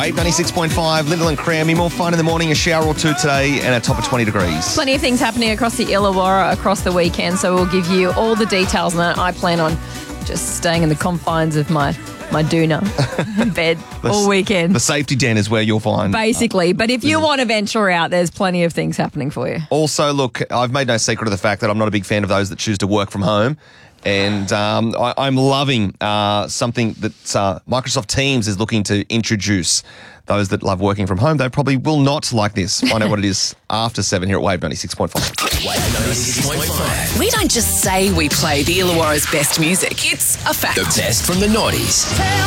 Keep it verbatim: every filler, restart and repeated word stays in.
Wave ninety-six point five, Lyndall and Crammy. More fun in the morning, a shower or two today, and a top of twenty degrees. Plenty of things happening across the Illawarra across the weekend, so we'll give you all the details on that. I plan on just staying in the confines of my, my doona in bed all weekend. The safety den is where you'll find. Basically, but if you want to venture out, there's plenty of things happening for you. Also, look, I've made no secret of the fact that I'm not a big fan of those that choose to work from home. And um, I, I'm loving uh, something that uh, Microsoft Teams is looking to introduce. Those that love working from home, they probably will not like this. Find out what it is after seven here at Wave ninety-six point five. Wave ninety-six point five. We don't just say we play the Illawarra's best music. It's a fact. The best from the noughties.